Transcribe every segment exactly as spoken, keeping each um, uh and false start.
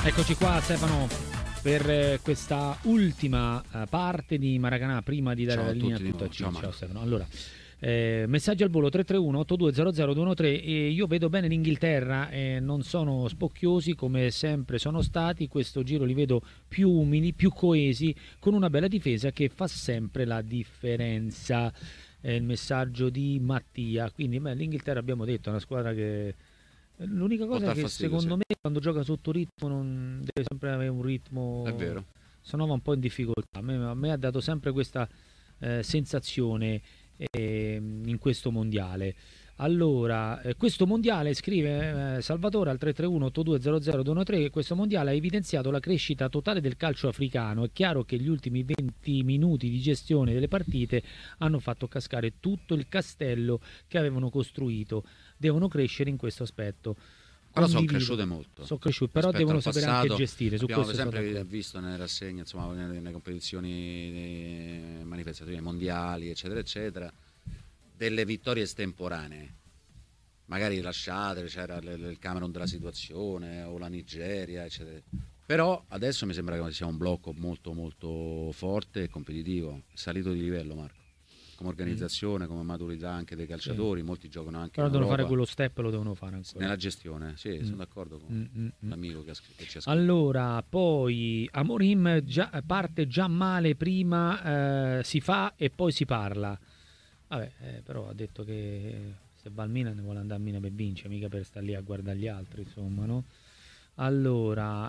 Eccoci qua Stefano per eh, questa ultima eh, parte di Maracanà prima di dare Ciao la a linea tutti a di tutta nuovo. Ciao, Ciao, ciao Marco. Stefano. Allora, eh, messaggio al volo tre tre uno otto due zero zero due uno tre e io vedo bene l'Inghilterra e non sono spocchiosi come sempre sono stati, questo giro li vedo più umili, più coesi, con una bella difesa che fa sempre la differenza. È il messaggio di Mattia, quindi beh, l'Inghilterra abbiamo detto è una squadra che l'unica cosa Porta che fastidio, secondo sì. me quando gioca sotto ritmo non deve sempre avere un È ritmo, vero. se no va un po' in difficoltà. A me, a me ha dato sempre questa eh, sensazione eh, in questo mondiale. Allora, eh, questo mondiale, scrive eh, Salvatore al tre tre uno otto due zero zero due uno tre, che questo mondiale ha evidenziato la crescita totale del calcio africano. È chiaro che gli ultimi venti minuti di gestione delle partite hanno fatto cascare tutto il castello che avevano costruito. Devono crescere in questo aspetto. Però sono Condivido. cresciute molto Sono cresciuti, però rispetto devono al sapere anche passato. gestire. Su Abbiamo questo sono sempre d'accordo. visto nelle rassegne, insomma, nelle, nelle competizioni eh, manifestative mondiali, eccetera, eccetera, delle vittorie estemporanee. Magari lasciate, c'era l- l- il Camerun della situazione o la Nigeria, eccetera. Però adesso mi sembra che sia un blocco molto molto forte e competitivo, è salito di livello, Marco. Come Mm, organizzazione, come maturità anche dei sì. calciatori, molti giocano anche Però in devono fare Europa. quello step, lo devono fare ancora. Nella gestione, sì, Mm, sono d'accordo con mm, mm, mm. l'amico che, ha scr- che ci ha scritto. Allora, poi Amorim già, parte già male, prima eh, si fa e poi si parla. Vabbè, eh, però ha detto che se va al Milan vuole andare a Milan per vincere, mica per stare lì a guardare gli altri, insomma, no? Allora,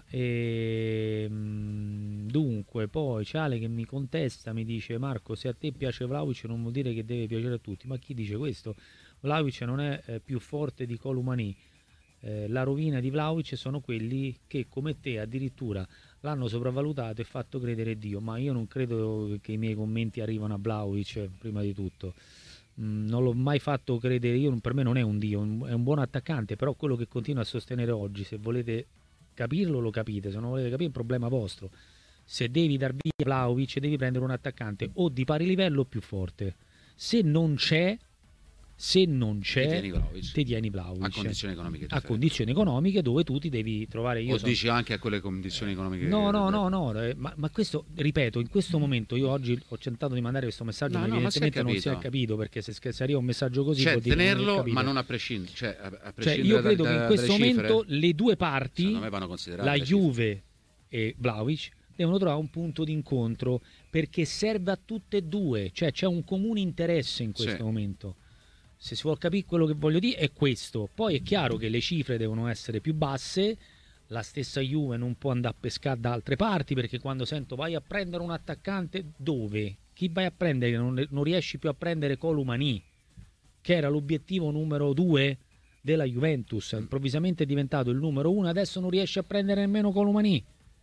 ehm, dunque, poi c'è Ale che mi contesta, mi dice Marco, se a te piace Vlahovic non vuol dire che deve piacere a tutti. Ma chi dice questo? Vlahovic non è eh, più forte di Columani. Eh, la rovina di Vlahovic sono quelli che come te addirittura l'hanno sopravvalutato e fatto credere Dio, ma io non credo che i miei commenti arrivano a Vlahovic prima di tutto. Mm, non l'ho mai fatto credere io, per me non è un dio, è un buon attaccante, però quello che continuo a sostenere oggi, se volete capirlo lo capite, se non volete capire è un problema vostro. Se devi dar via Vlahovic devi prendere un attaccante o di pari livello o più forte. Se non c'è, se non Ti c'è, tieni Vlahovic ti tieni a Vlahovic condizioni economiche a differenti. condizioni economiche dove tu ti devi trovare. Io O sono dici anche a quelle condizioni economiche No, che no, no, dovrebbero. no, eh, ma, ma questo, ripeto, in questo momto io oggi ho tentato di mandare questo messaggio, No, ma no, ma si è evidentemente non si è capito. capito, perché se, se arriva un messaggio così vuol Cioè, dire non è tenerlo, ma capito. non a prescindere, cioè, a, a Cioè, io prescindere da- credo che in da- dalle questo momento cifre, le due secondo parti, me vanno considerate la le cifre. Juve e Vlahovic, devono trovare un punto d'incontro perché serve a tutte e due, cioè c'è un comune interesse in questo Sì. momento. Se si vuol capire quello che voglio dire è questo. Poi è chiaro che le cifre devono essere più basse. La stessa Juve non può andare a pescare da altre parti, perché quando sento vai a prendere un attaccante, dove? Chi vai a prendere? Non, non riesci più a prendere Columani, che era l'obiettivo numero due della Juventus, Mm. improvvisamente è diventato il numero uno, adesso non riesce a prendere nemmeno Columani.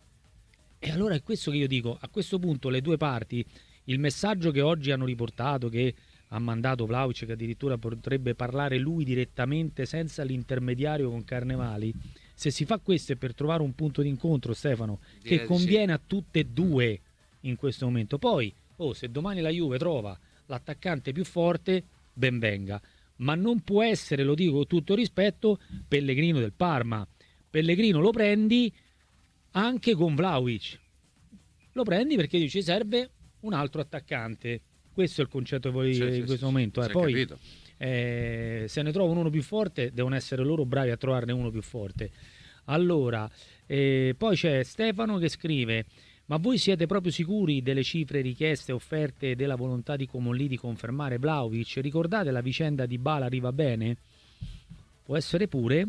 E allora è questo che io dico, a questo punto le due parti, il messaggio che oggi hanno riportato, che ha mandato Vlahovic, che addirittura potrebbe parlare lui direttamente senza l'intermediario con Carnevali, se si fa questo è per trovare un punto d'incontro, Stefano, che Direi di sì. conviene a tutte e due in questo momento. Poi, oh, se domani la Juve trova l'attaccante più forte, ben venga. Ma non può essere, lo dico con tutto rispetto, Pellegrino del Parma. Pellegrino lo prendi anche con Vlahovic. Lo prendi perché dici serve un altro attaccante. Questo è il concetto che voi Sì, in sì, sì, questo sì. momento. Eh. Si è Poi capito. eh, se ne trovano uno più forte, devono essere loro bravi a trovarne uno più forte. Allora, eh, poi c'è Stefano che scrive: ma voi siete proprio sicuri delle cifre richieste e offerte e della volontà di Comolli di confermare Vlahovic? Ricordate la vicenda di Bala arriva bene? Può essere pure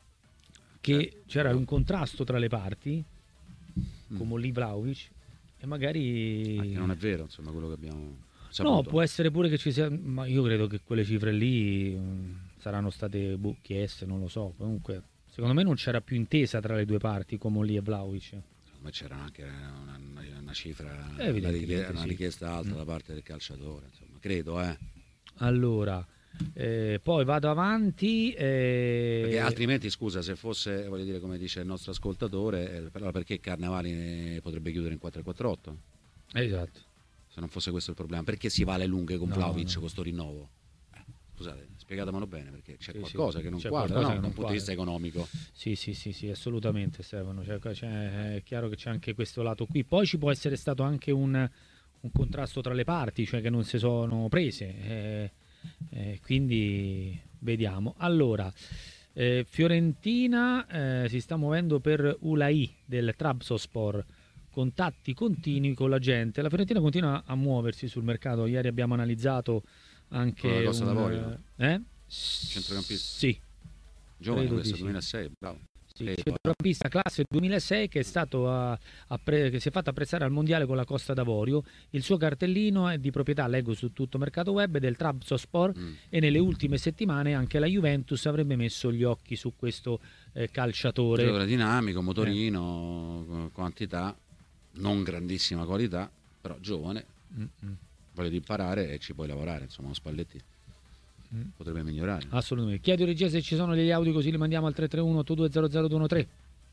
che Certo, c'era quello- un contrasto tra le parti, mm. Comolli Vlahovic, e magari Anche non è vero, insomma, quello che abbiamo no, saputo. può essere pure che ci sia, ma io credo che quelle cifre lì mh, saranno state boh, chieste, non lo so. Comunque, secondo me non c'era più intesa tra le due parti, Comolli e Vlahovic. Secondo me c'era anche una, una- una cifra, una, Evidentemente richie- una sì. richiesta alta Mm. da parte del calciatore, insomma, credo, eh. Allora, eh, poi vado avanti. Perché eh, altrimenti, scusa, se fosse, voglio dire, come dice il nostro ascoltatore, eh, però perché Carnevali ne potrebbe chiudere in quattro quattro otto? Esatto. Se non fosse questo il problema, perché si va alle lunghe con No, Vlahovic no. con sto rinnovo? Eh, scusate, spiegatemelo bene, perché c'è Sì, qualcosa sì, che non c'è quadra, qualcosa no? che Da non un punto di vista quadra. economico. Sì, sì, sì, sì, assolutamente Stefano, cioè, c'è- è chiaro che c'è anche questo lato qui. Poi ci può essere stato anche un, un contrasto tra le parti, cioè che non si sono prese, eh, eh, quindi vediamo. Allora, eh, Fiorentina eh, si sta muovendo per Ulai del Trabzonspor, contatti continui con la gente. La Fiorentina continua a muoversi sul mercato, ieri abbiamo analizzato Quello anche della Costa un... d'Avorio, Eh? centrocampista. Sì, Giovane credo di questo, sì. duemilasei, bravo. Sì, E poi- centrocampista classe duemilasei che, è stato a- appre- che si è fatto apprezzare al mondiale con la Costa d'Avorio. Il suo cartellino è di proprietà, leggo su tutto mercato web, del Trabzonspor mm. e nelle ultime settimane anche la Juventus avrebbe messo gli occhi su questo eh, calciatore. Giocatore dinamico, Eh, motorino, quantità, non grandissima qualità, però giovane, mm, mm, voglia di imparare e ci puoi lavorare, insomma, lo Spalletti mm. potrebbe migliorare. Assolutamente. Chiedo regia se ci sono degli audio così li mandiamo al tre tre uno otto due zero zero due uno tre.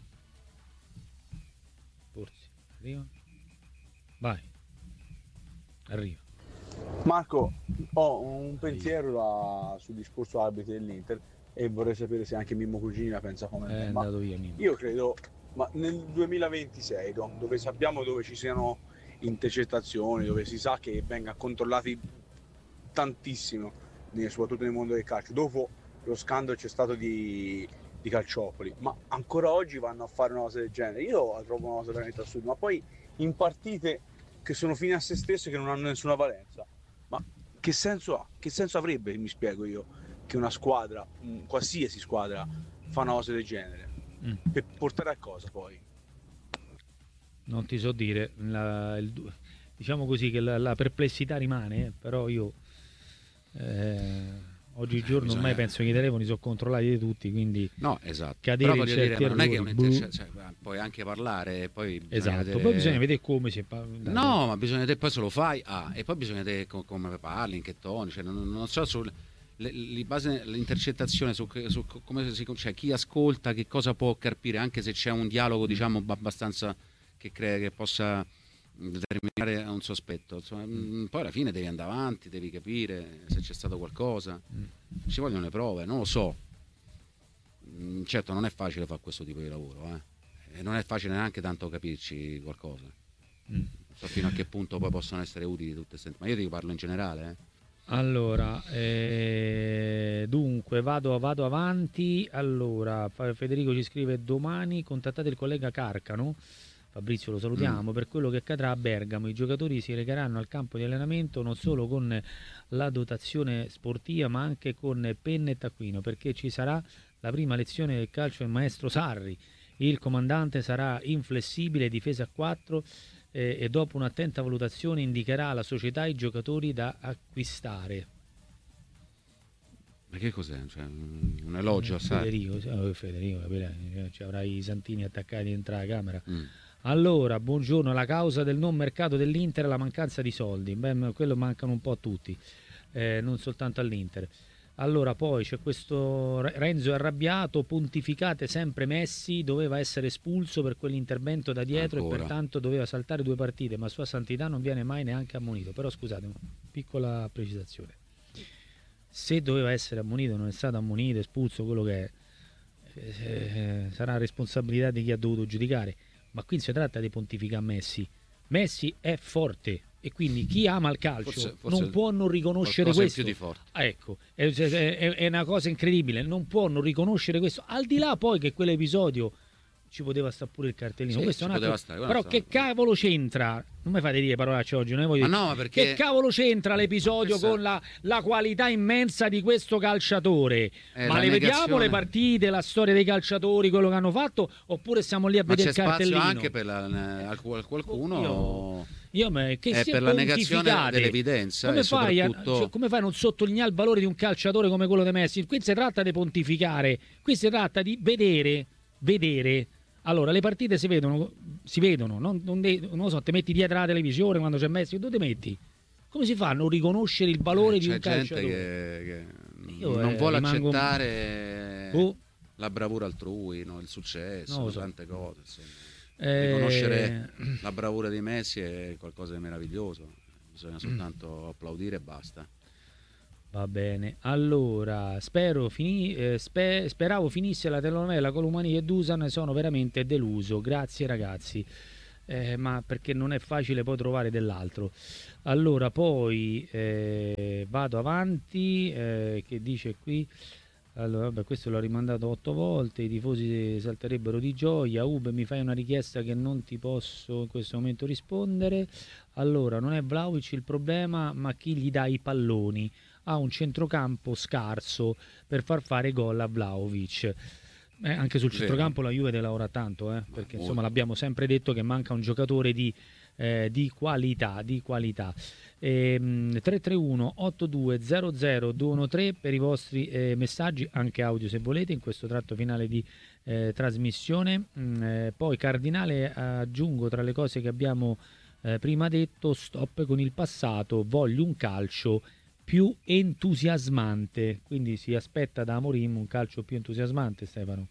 Forse. Arriva. Vai. Arriva. Marco, ho un pensiero da- sul discorso arbitri dell'Inter e vorrei sapere se anche Mimmo Cugini la pensa come È me. Ma andato via Mimmo. io credo, ma nel duemilaventisei, no, dove sappiamo dove ci siano intercettazioni, dove si sa che venga controllati tantissimo, ne- soprattutto nel mondo del calcio, dopo lo scandalo c'è stato di, di Calciopoli, ma ancora oggi vanno a fare una cosa del genere. Io la trovo una cosa veramente assurda, ma poi in partite che sono fine a se stesse, che non hanno nessuna valenza. Ma che senso ha? Che senso avrebbe, mi spiego io, che una squadra, un- qualsiasi squadra, fa una cosa del genere? Mm. Per portare a cosa poi? Non ti so dire, la- il du- diciamo così che la, la perplessità rimane, eh, però io eh, oggigiorno ormai bisogna- penso che i telefoni sono controllati di tutti, quindi No, esatto. cadere Però in voglio dire, certi ma non è che errori, un boh. interce- cioè, puoi anche parlare, poi bisogna Esatto, vedere... poi bisogna vedere come si fa. No, ma bisogna vedere poi se lo fai, ah, e poi bisogna vedere co- come parli, in che toni, cioè, non, non so sul le, le base, l'intercettazione su, che- su co- come si, cioè, chi ascolta che cosa può carpire, anche se c'è un dialogo diciamo abbastanza che crea che possa determinare un sospetto, insomma, mh, poi alla fine devi andare avanti, devi capire se c'è stato qualcosa, ci vogliono le prove, non lo so. Mm, certo non è facile fare questo tipo di lavoro, eh. E non è facile neanche tanto capirci qualcosa. Mm. Non so fino a che punto poi possono essere utili tutte queste, ma io ti parlo in generale, eh. Allora, eh, dunque vado, vado avanti. Allora, Fa- Federico ci scrive: domani contattate il collega Carcano. Fabrizio lo salutiamo, Mm. per quello che accadrà a Bergamo. I giocatori si recheranno al campo di allenamento non solo con la dotazione sportiva ma anche con penne e taccuino, perché ci sarà la prima lezione del calcio del maestro Sarri. Il comandante sarà inflessibile, difesa a quattro eh, e dopo un'attenta valutazione indicherà alla società i giocatori da acquistare. Ma che cos'è? Cioè, un un elogio a Sarri? Federico, sì, oh, Federico, capirai, ci avrai i santini attaccati dentro la camera. Mm. Allora, buongiorno, la causa del non mercato dell'Inter è la mancanza di soldi. Beh, quello mancano un po' a tutti, eh, non soltanto all'Inter. Allora, poi c'è questo Re- Renzo è arrabbiato, pontificate sempre Messi, doveva essere espulso per quell'intervento da dietro Ancora. e pertanto doveva saltare due partite, ma Sua Santità non viene mai neanche ammonito. Però scusate, una piccola precisazione. Se doveva essere ammonito, non è stato ammonito, espulso, quello che è, eh, sarà responsabilità di chi ha dovuto giudicare. Ma qui si tratta di pontificare Messi. Messi è forte e quindi chi ama il calcio Forse- forse non può non riconoscere qualcosa in questo. più di forte. Ah, ecco, è, è- è una cosa incredibile, non può non riconoscere questo. Al di là poi che quell'episodio ci poteva stare pure il cartellino, Sì, questo è ci un altro- poteva stare, però guarda, che stava- cavolo c'entra? Non mi fate dire parolacce oggi, non ne voglio Ma dire. no, ma perché- Che cavolo c'entra l'episodio Questa- con la, la qualità immensa di questo calciatore? Eh, Ma la le vediamo negazione- le partite, la storia dei calciatori, quello che hanno fatto, oppure stiamo lì a Ma vedere c'è il cartellino? spazio anche per la, al- qual- qualcuno Io- Io me, che è si per la negazione pontificate. dell'evidenza Come e fai, a, soprattutto cioè, come fai a non sottolineare il valore di un calciatore come quello di Messi? Qui si tratta di pontificare, qui si tratta di vedere, vedere. Allora, le partite si vedono, si vedono, non, non, de- non lo so, te metti dietro la televisione quando c'è Messi, dove ti metti? Come si fa a non riconoscere il valore eh, di c'è un gente calciatore? che, che Io, non eh, vuole rimango- accettare Oh. la bravura altrui, no? Il successo, Non lo so. tante cose. Insomma. Eh, Riconoscere la bravura di Messi è qualcosa di meraviglioso, bisogna soltanto applaudire e basta. Va bene, allora spero fini, eh, spe- speravo finisse la telenovela Colomani e Dusan, sono veramente deluso, grazie ragazzi. Eh, ma perché non è facile poi trovare dell'altro. Allora poi eh, vado avanti, eh, che dice qui, allora vabbè, questo l'ho rimandato otto volte, i tifosi salterebbero di gioia. Ube, mi fai una richiesta che non ti posso in questo momento rispondere. Allora, non è Vlahovic il problema, ma chi gli dà i palloni. Ha un centrocampo scarso per far fare gol a Vlahovic. Eh, anche sul Vero. centrocampo la Juve deve lavora tanto, eh, perché molto. insomma l'abbiamo sempre detto che manca un giocatore di, eh, di qualità, di qualità. Ehm, tre tre uno otto due zero zero due uno tre per i vostri eh, messaggi, anche audio se volete, in questo tratto finale di eh, trasmissione. Mm, eh, poi Cardinale, aggiungo tra le cose che abbiamo eh, prima detto, stop con il passato, voglio un calcio più entusiasmante, quindi si aspetta da Amorim un calcio più entusiasmante, Stefano.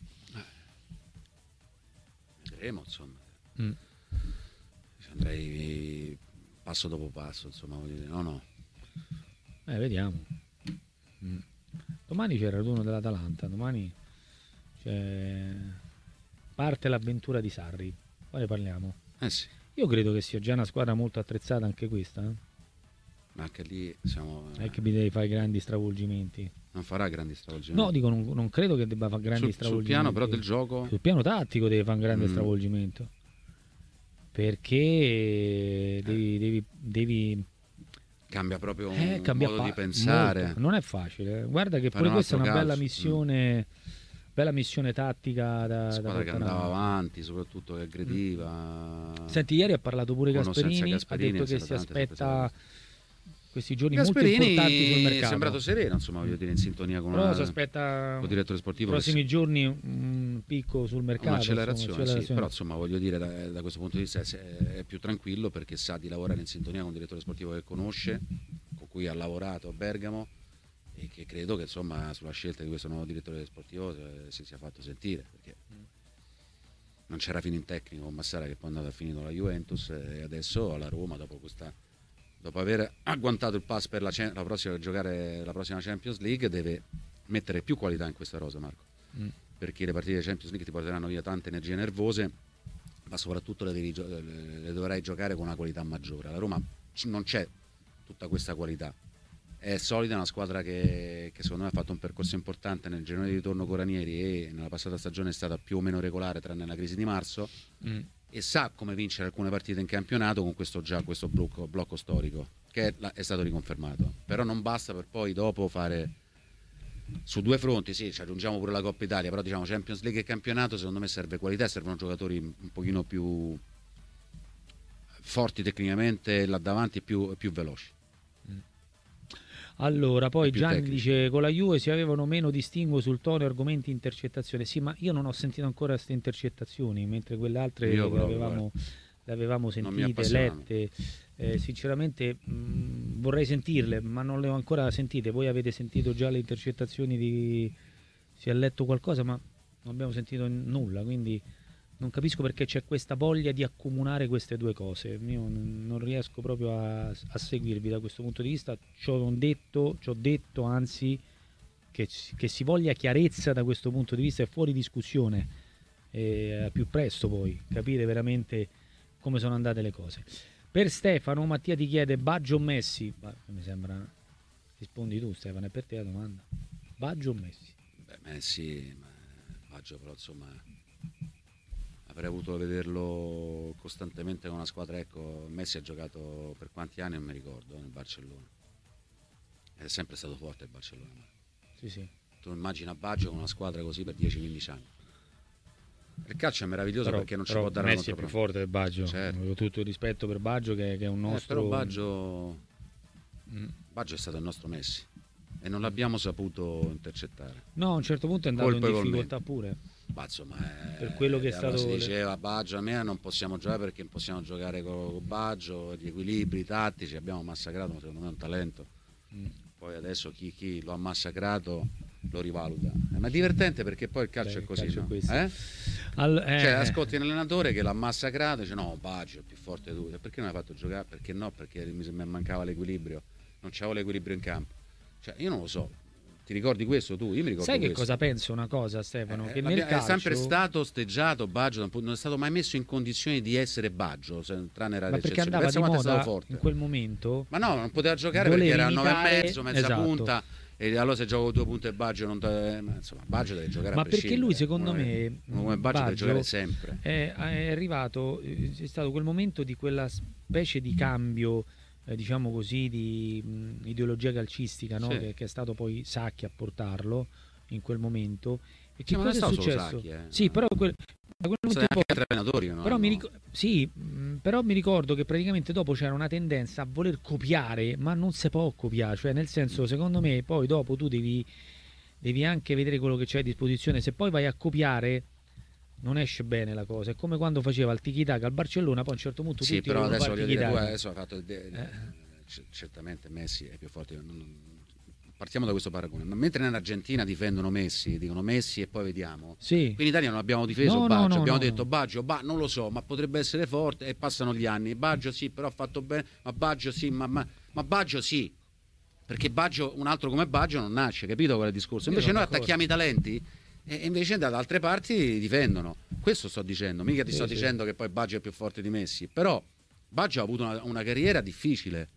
Vedremo, insomma. Mm. Ci andrei passo dopo passo, insomma, voglio dire, no no. Eh, vediamo. Mm. Domani c'era l'uno dell'Atalanta, domani c'è... parte l'avventura di Sarri, poi ne parliamo. Eh sì, Io credo che sia già una squadra molto attrezzata anche questa, eh? ma anche lì siamo, Non è che mi devi fare grandi stravolgimenti. non farà grandi stravolgimenti. No, dico, non, non credo che debba fare grandi sul, sul stravolgimenti. piano però del gioco, Sul piano tattico deve fare un grande Mm. stravolgimento. Perché devi, devi, devi cambia proprio un eh, cambia modo pa- di pensare. molto. Non è facile. eh. Guarda che Fare pure un questa è altro una bella calcio. missione, bella missione tattica da, da Squadra che portare andava avanti. avanti, soprattutto che aggrediva. Senti, ieri ha parlato pure Con o senza Gasperini, Gasperini, ha detto che è si stata tante aspetta questi giorni molto importanti sul Gasperini è mercato. sembrato sereno, insomma, voglio dire, in sintonia con, Però una, si aspetta con il direttore sportivo. nei prossimi che giorni un picco sul mercato. un'accelerazione, insomma, sì, accelerazione. però insomma voglio dire da, da questo punto di vista è, è più tranquillo perché sa di lavorare in sintonia con un direttore sportivo che conosce, con cui ha lavorato a Bergamo e che credo che insomma sulla scelta di questo nuovo direttore sportivo eh, si sia fatto sentire, perché non c'era fino in tecnico con Massara che poi è andato a finire la Juventus e adesso alla Roma dopo questa dopo aver agguantato il pass per la, la prossima giocare la prossima Champions League deve mettere più qualità in questa rosa, Marco. Mm. Perché le partite Champions League ti porteranno via tante energie nervose, ma soprattutto le, devi, le dovrai giocare con una qualità maggiore. La Roma non c'è tutta questa qualità, è solida, è una squadra che, che secondo me ha fatto un percorso importante nel girone di ritorno con Ranieri e nella passata stagione è stata più o meno regolare tranne la crisi di marzo, Mm. e sa come vincere alcune partite in campionato con questo già questo blocco, blocco storico che è, è stato riconfermato. Però non basta per poi dopo fare su due fronti, sì, ci aggiungiamo pure la Coppa Italia, però diciamo Champions League e campionato secondo me serve qualità, servono giocatori un pochino più forti tecnicamente là davanti e più, più veloci. Allora, poi più Gianni tecnici. dice con la Juve si avevano meno distinguo sul tono e argomenti intercettazione. Sì, ma io non ho sentito ancora queste intercettazioni, mentre quelle altre Io le proprio, avevamo, le avevamo Non mi sentite, appassionano. lette. Eh, sinceramente mh, vorrei sentirle, ma non le ho ancora sentite. Voi avete sentito già le intercettazioni di... Si è letto qualcosa, ma non abbiamo sentito nulla, quindi non capisco perché c'è questa voglia di accomunare queste due cose. Io non non riesco proprio a, a seguirvi da questo punto di vista. Ci ho detto, ci ho detto anzi che, ci- che si voglia chiarezza da questo punto di vista, è fuori discussione. E a più presto poi capire veramente come sono andate le cose. Per Stefano, Mattia ti chiede Baggio o Messi? Ma mi sembra... Rispondi tu, Stefano, è per te la domanda. Baggio o Messi? Beh, Messi, ma Baggio però insomma avrei avuto da vederlo costantemente con una squadra, ecco, Messi ha giocato per quanti anni non mi ricordo nel Barcellona, ed è sempre stato forte il Barcellona. Sì, sì. Tu immagina Baggio con una squadra così per dieci quindici anni. Il calcio è meraviglioso Però, perché non ci però può dare Messi una è più controprova. forte del Baggio. Certo. Ho tutto il rispetto per Baggio che, che è un Eh, nostro... però Baggio, Mm. Baggio è stato il nostro Messi e non l'abbiamo saputo intercettare. No, a un certo punto è andato Colpa in col difficoltà pure. Ma insomma, eh, Per quello che è allora stato- si diceva Baggio a me non possiamo giocare perché non possiamo giocare con, con Baggio, gli equilibri tattici, abbiamo massacrato, ma secondo me è un talento. Mm. Poi adesso chi, chi lo ha massacrato lo rivaluta. Eh, ma è divertente perché poi il calcio Beh, è il così, calcio è no? questo. Eh? Al- eh, Cioè, eh. ascolti un allenatore che l'ha massacrato e dice no, Baggio è più forte di tu. E perché non l'hai fatto giocare? Perché no? Perché mi, mi mancava l'equilibrio, non c'avevo l'equilibrio in campo. Cioè, io non lo so. Ti ricordi questo tu? Io mi ricordo Sai che questo. cosa penso una cosa, Stefano? Eh, che ma nel è calcio sempre stato osteggiato Baggio, non è stato mai messo in condizioni di essere Baggio, se- tranne rare ma perché eccezioni. andava Pensa di quanto è stato moda forte. in quel momento. Ma no, non poteva giocare volevi perché era a nove e imitare- mezzo, mezza esatto. punta. E allora se gioco due punte e Baggio non te- ma insomma Baggio deve giocare Ma a perché prescindere. lui secondo Uno me che- uno come Baggio, deve giocare sempre. È, è arrivato, è stato quel momento di quella specie di cambio, eh, diciamo così, di mh, ideologia calcistica, no? Sì. che, che è stato poi Sacchi a portarlo in quel momento. E che Sì, ma non cosa è è stato solo successo? Sacchi, eh. Sì, però quel, da quel Sono momento in anche poi- altri allenatori, no? però, mi No. ric- sì, mh, però mi ricordo che praticamente dopo c'era una tendenza a voler copiare, ma non si può copiare, cioè nel senso, secondo me, poi dopo tu devi, devi anche vedere quello che c'è a disposizione. Se poi vai a copiare, non esce bene la cosa. È come quando faceva il tiki-taka al Barcellona, poi a un certo punto Sì, tutti però volevano adesso fare voglio il dire, tu tiki-taka. adesso hai fatto de- Eh. c- certamente Messi è più forte. non- non- Partiamo da questo paragone. Ma mentre in Argentina difendono Messi, dicono Messi e poi vediamo. Sì, Qui in Italia non abbiamo difeso No, no, Baggio, no, abbiamo no, detto no. Baggio, bah, non lo so, ma potrebbe essere forte e passano gli anni. Baggio sì, però ha fatto bene, ma Baggio sì, ma, ma, ma Baggio sì. Perché Baggio, un altro come Baggio non nasce, capito qual è il discorso? Io Invece sono noi d'accordo. attacchiamo i talenti e e invece da altre parti difendono. Questo sto dicendo, mica ti Sì, sto sì. dicendo che poi Baggio è più forte di Messi, però Baggio ha avuto una, una carriera difficile.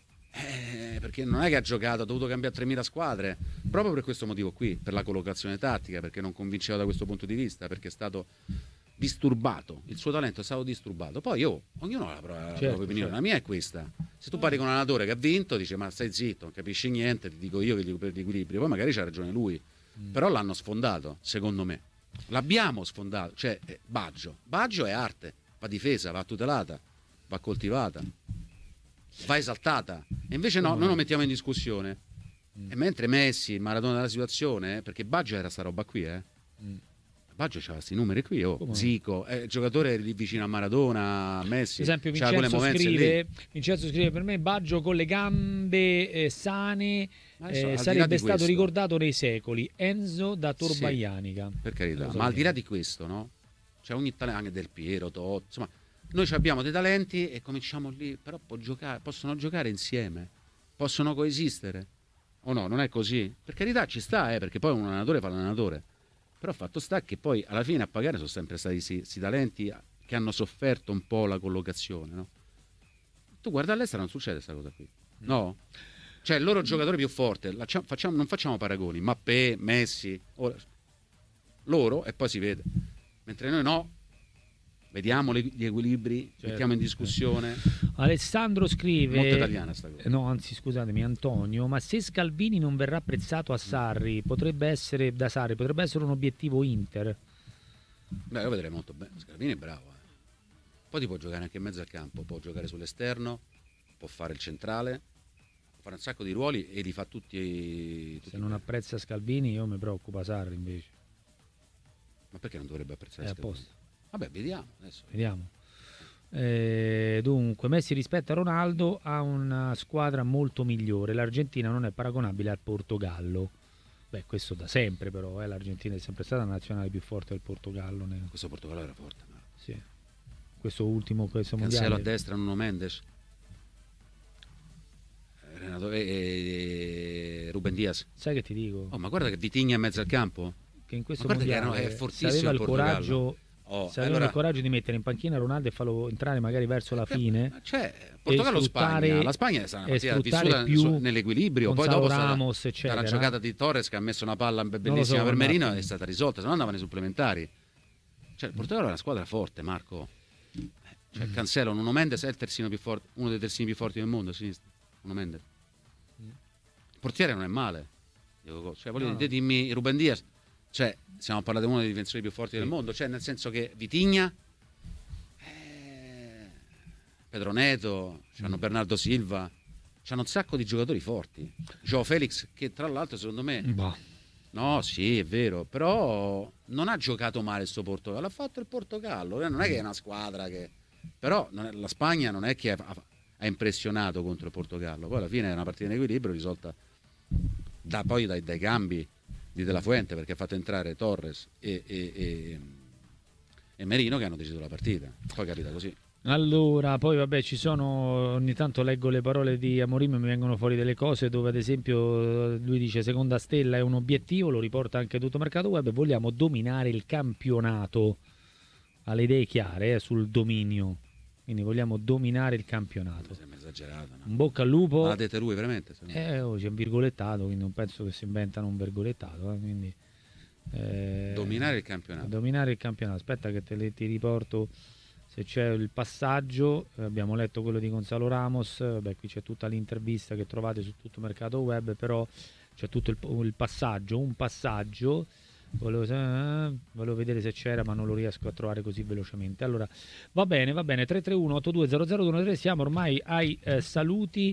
Eh, perché non è che ha giocato, ha dovuto cambiare tremila squadre proprio per questo motivo qui, per la collocazione tattica, perché non convinceva da questo punto di vista, perché è stato disturbato, il suo talento è stato disturbato. Poi io, ognuno ha la, pro- la Certo, propria opinione, certo. la mia è questa. Se tu parli con un allenatore che ha vinto, dice ma stai zitto, non capisci niente, ti dico io che dico per l'equilibrio, poi magari c'ha ragione lui, Mm. però l'hanno sfondato, secondo me. L'abbiamo sfondato, cioè eh, Baggio, Baggio è arte, va difesa, va tutelata, va coltivata, va esaltata. E invece no, noi lo mettiamo in discussione. Mm. E mentre Messi, il Maradona della situazione, eh, perché Baggio era sta roba qui, eh. Mm. Baggio c'aveva questi numeri qui, oh. Come no? Zico, è giocatore lì vicino a Maradona, a Messi. Per esempio c'aveva quelle Vincenzo movenze scrive, lì. Vincenzo scrive per me Baggio con le gambe eh, sane Ma adesso, eh, al di là sarebbe di stato questo, ricordato nei secoli. Enzo da Sì. Torbaianica. per carità, Lo so ma al di bene. là di questo, no? C'è ogni talento, anche Del Piero, Totti, insomma, noi ci abbiamo dei talenti e cominciamo lì, però può giocare, possono giocare insieme, possono coesistere. O no, non è così? Per carità ci sta, eh, perché poi un allenatore fa l'allenatore. Però fatto sta che poi alla fine a pagare sono sempre stati questi talenti che hanno sofferto un po' la collocazione, no? Tu guarda all'estero non succede questa cosa qui. No? Cioè il loro giocatore più forte, la- facciamo- non facciamo paragoni, Mappé, Messi, ora- loro e poi si vede. Mentre noi no, vediamo le- gli equilibri, Certo. mettiamo in discussione. Alessandro scrive Molto italiana sta cosa. eh, no, anzi scusatemi Antonio, ma se Scalvini non verrà apprezzato a Sarri, potrebbe essere da Sarri, potrebbe essere un obiettivo Inter. Beh, lo vedrei molto bene. Scalvini è bravo. eh. Poi ti può giocare anche in mezzo al campo, può giocare sull'esterno, può fare il centrale, può fare un sacco di ruoli e li fa tutti. tutti Se non bene. apprezza Scalvini io mi preoccupa Sarri invece. Ma perché non dovrebbe apprezzare È a Scalvini? posto. Vabbè, vediamo adesso. Vediamo. Eh, dunque, Messi rispetto a Ronaldo ha una squadra molto migliore. L'Argentina non è paragonabile al Portogallo. Beh, questo da sempre, però. Eh. L'Argentina è sempre stata la nazionale più forte del Portogallo. nel- Questo Portogallo era forte. Ma... Sì. Questo ultimo, questo Cancelo a mondiale. destra, Nuno Mendes. Eh, Renato, eh, eh, Ruben Diaz. Sai che ti dico? Oh, ma guarda che Vitigna in mezzo al campo. Che in questo Ma guarda che mondiale erano- è se fortissimo aveva il il Portogallo. coraggio, Oh, se avevano allora- il coraggio di mettere in panchina Ronaldo e farlo entrare magari verso la fine. Ma c'è Portogallo sfruttare- Spagna. La Spagna è stata una e partita sfruttare vissuta più su- nell'equilibrio. Poi Gonzalo dopo è stata- Ramos, eccetera. dalla giocata di Torres che ha messo una palla bellissima so, per ma- Merino è stata risolta, se no andava nei supplementari. Cioè, il Portogallo è una squadra forte, Marco. Cioè, Mm. Cancelo, Nuno Mendes è il terzino più forte, uno dei terzini più forti del mondo a sinistra. Nuno Mendes. Il portiere non è male. Dico, cioè, voglio No, dire, dimmi Ruben Diaz. Cioè, stiamo parlando di uno dei difensori più forti Sì. del mondo, cioè nel senso che Vitigna, eh, Pedro Neto, c'hanno Mm. Bernardo Silva, c'hanno un sacco di giocatori forti. Joao Felix, che tra l'altro secondo me, Boh. no, sì, è vero, però non ha giocato male il suo Portogallo, ha fatto il Portogallo, eh, non è che è una squadra che... Però non è- la Spagna non è che ha, ha impressionato contro il Portogallo, poi alla fine è una partita in equilibrio risolta da, poi dai, dai cambi di De La Fuente, perché ha fatto entrare Torres e, e, e, e Merino che hanno deciso la partita, poi capita così. Allora, poi vabbè, ci sono, ogni tanto leggo le parole di Amorim e mi vengono fuori delle cose dove ad esempio lui dice seconda stella è un obiettivo, lo riporta anche tutto mercato web, vogliamo dominare il campionato, ha le idee chiare eh, sul dominio, quindi vogliamo dominare il campionato. Mi sembra esagerato, no? Un bocca al lupo. Ma dite lui veramente? Eh, oh, c'è un virgolettato, quindi non penso che si inventano un virgolettato, eh, quindi, eh, Dominare il campionato. Dominare il campionato, aspetta che te le, ti riporto se c'è il passaggio, eh, abbiamo letto quello di Gonzalo Ramos, eh, beh, qui c'è tutta l'intervista che trovate su tutto Mercato Web, però c'è tutto il, il passaggio, un passaggio, volevo, eh, volevo vedere se c'era ma non lo riesco a trovare così velocemente. Allora, va bene, va bene, tre tre uno otto due zero zero due uno tre, siamo ormai ai eh, saluti.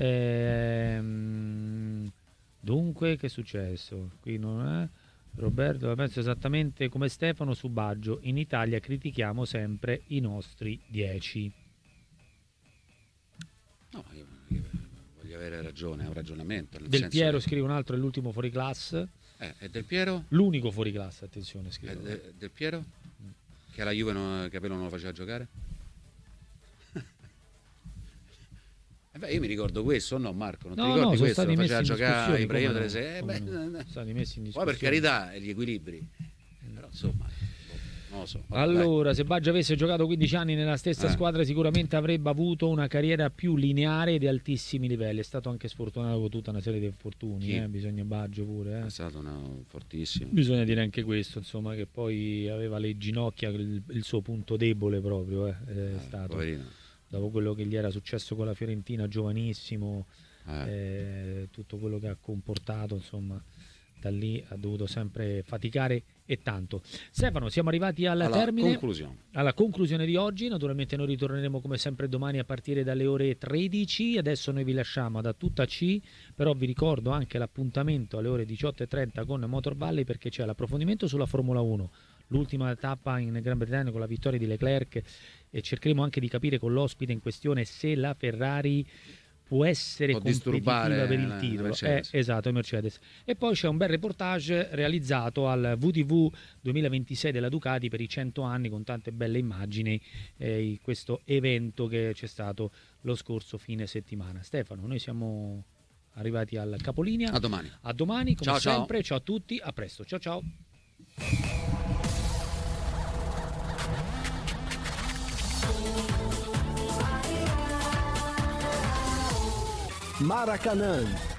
Ehm, dunque, che è successo? Qui non è... Roberto, penso esattamente come Stefano su Baggio, in Italia critichiamo sempre i nostri dieci. No, io, io voglio avere ragione, è un ragionamento. Nel Del senso Piero che- scrive un altro, è l'ultimo fuori classe. Eh, e Del Piero? L'unico fuori classe, attenzione, Eh, scrive. de- Del Piero? Che alla Juve non, Capello non lo faceva giocare? Eh beh, io mi ricordo questo, no Marco? Non ti No, ricordi no, sono questo? stati Lo messi faceva in giocare discussione, Ibrahim come no, Trese- eh, come beh, no. eh, Sono stati messi in Poi per discussione. carità, e gli equilibri. Però insomma, boh, non lo so. Vabbè, Allora, se Baggio avesse giocato quindici anni nella stessa Eh. squadra sicuramente avrebbe avuto una carriera più lineare e di altissimi livelli. È stato anche sfortunato con tutta una serie di infortuni, Chi? eh? Bisogna Baggio pure. dai, Eh? è stato una, fortissimo. Bisogna dire anche questo, insomma, che poi aveva le ginocchia, il, il suo punto debole proprio, eh, è Eh, stato. poverino. Dopo quello che gli era successo con la Fiorentina, giovanissimo, Eh. eh, tutto quello che ha comportato, insomma, da lì ha dovuto sempre faticare e tanto. Stefano, siamo arrivati al Alla termine, conclusione. alla conclusione di oggi. Naturalmente noi ritorneremo come sempre domani a partire dalle ore tredici. Adesso noi vi lasciamo da tutta C, però vi ricordo anche l'appuntamento alle ore diciotto e trenta con Motor Valley, perché c'è l'approfondimento sulla Formula uno, l'ultima tappa in Gran Bretagna con la vittoria di Leclerc, e cercheremo anche di capire con l'ospite in questione se la Ferrari può essere Può competitiva disturbare per il la- la titolo. Mercedes. Eh, esatto, Mercedes. E poi c'è un bel reportage realizzato al V T V duemilaventisei della Ducati per i cento anni, con tante belle immagini, eh, di questo evento che c'è stato lo scorso fine settimana. Stefano, noi siamo arrivati al capolinea. A domani. A domani, come Ciao, ciao. sempre. Ciao a tutti, a presto. Ciao ciao. Maracanã